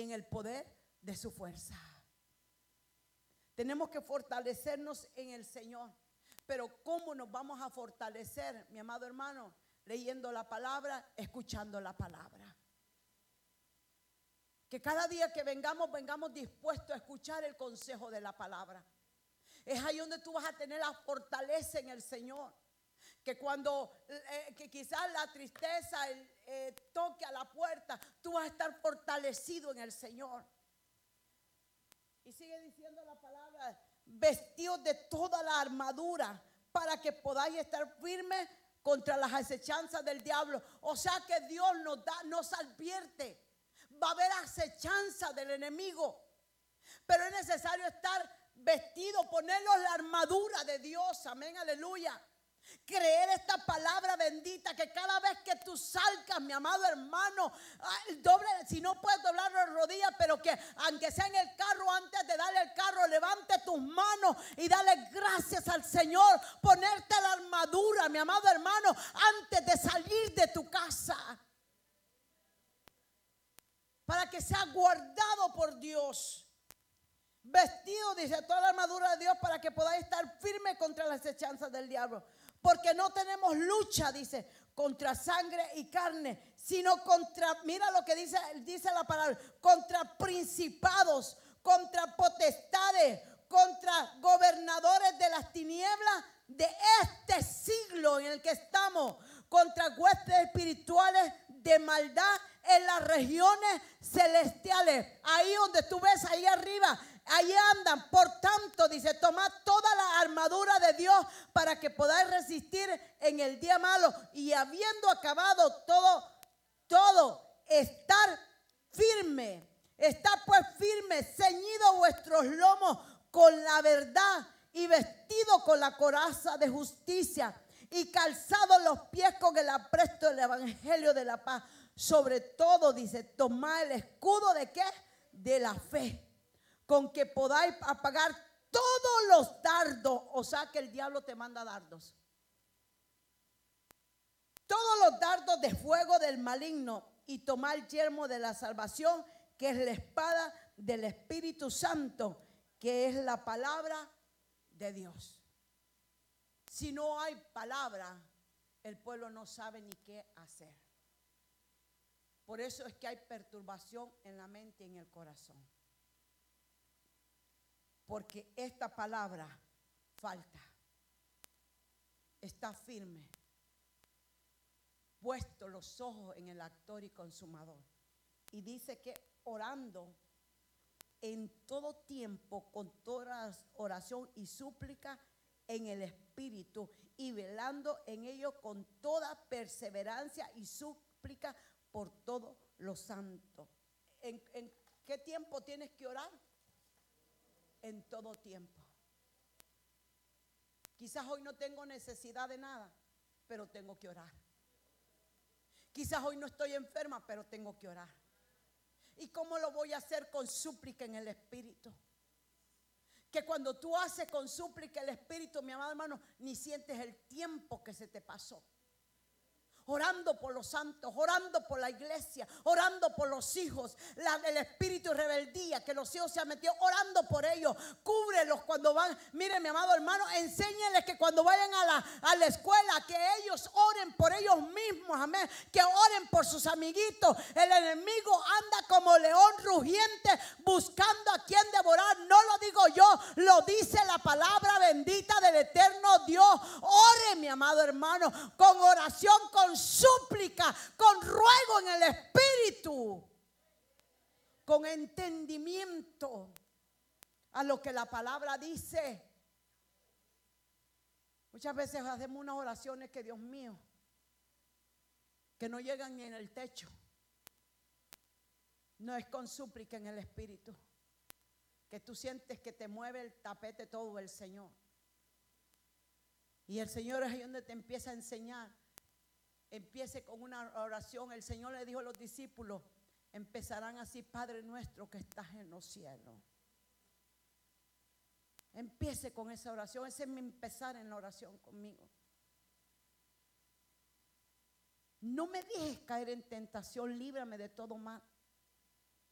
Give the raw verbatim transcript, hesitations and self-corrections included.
en el poder de su fuerza. Tenemos que fortalecernos en el Señor. Pero ¿cómo nos vamos a fortalecer, mi amado hermano? Leyendo la palabra, escuchando la palabra. Que cada día que vengamos, vengamos dispuestos a escuchar el consejo de la palabra. Es ahí donde tú vas a tener la fortaleza en el Señor. Que cuando eh, que quizás la tristeza el, eh, toque a la puerta, tú vas a estar fortalecido en el Señor. Y sigue diciendo la palabra: vestidos de toda la armadura para que podáis estar firmes contra las acechanzas del diablo. O sea que Dios nos da, nos advierte. Va a haber acechanza del enemigo, pero es necesario estar vestido, ponernos la armadura de Dios. Amén, aleluya. Creer esta palabra bendita, que cada vez que tú salgas, mi amado hermano, doble, si no puedes doblar las rodillas, pero que aunque sea en el carro, antes de darle el carro, levante tus manos y dale gracias al Señor. Ponerte la armadura, mi amado hermano, antes de salir de tu casa, para que sea guardado por Dios. Vestido, dice, toda la armadura de Dios para que podáis estar firme contra las acechanzas del diablo. Porque no tenemos lucha, dice, contra sangre y carne, sino contra, mira lo que dice, dice la palabra, contra principados, contra potestades, contra gobernadores de las tinieblas de este siglo en el que estamos, contra huestes espirituales de maldad en las regiones celestiales. Ahí donde tú ves, ahí arriba, ahí andan. Por tanto, dice, tomad toda la armadura de Dios para que podáis resistir en el día malo, y habiendo acabado todo, todo, estar firme. Está pues firme, ceñido vuestros lomos con la verdad y vestido con la coraza de justicia y calzados los pies con el apresto del evangelio de la paz. Sobre todo, dice, tomad el escudo de ¿qué? De la fe, con que podáis apagar todos los dardos. O sea que el diablo te manda dardos. Todos los dardos de fuego del maligno, y tomar el yelmo de la salvación, que es la espada del Espíritu Santo, que es la palabra de Dios. Si no hay palabra, el pueblo no sabe ni qué hacer. Por eso es que hay perturbación en la mente y en el corazón. Porque esta palabra falta. Está firme. Puesto los ojos en el actor y consumador. Y dice que orando en todo tiempo, con toda oración y súplica en el Espíritu, y velando en ello con toda perseverancia y súplica por todos los santos. ¿En, en qué tiempo tienes que orar? En todo tiempo. Quizás hoy no tengo necesidad de nada, pero tengo que orar. Quizás hoy no estoy enferma, pero tengo que orar. ¿Y cómo lo voy a hacer? Con súplica en el Espíritu. Que cuando tú haces con súplica el Espíritu, mi amado hermano, ni sientes el tiempo que se te pasó. Orando por los santos, orando por la iglesia, orando por los hijos, la, el espíritu de rebeldía que los hijos se han metido, orando por ellos. Cúbrelos cuando van. Mire, mi amado hermano, enséñenles que cuando vayan a la, a la escuela, que ellos oren por ellos mismos, amén. Que oren por sus amiguitos. El enemigo anda como león rugiente buscando a quien devorar. No lo digo yo, lo dice la palabra bendita del eterno Dios. Ore, mi amado hermano, con oración, con súplica, con ruego en el Espíritu, con entendimiento a lo que la palabra dice. Muchas veces hacemos unas oraciones que, Dios mío, que no llegan ni en el techo. No es con súplica en el Espíritu, que tú sientes que te mueve el tapete todo el Señor. Y el Señor es ahí donde te empieza a enseñar. Empiece con una oración. El Señor le dijo a los discípulos, empezarán así: Padre nuestro que estás en los cielos. Empiece con esa oración. Ese es mi empezar en la oración conmigo. No me dejes caer en tentación, líbrame de todo mal.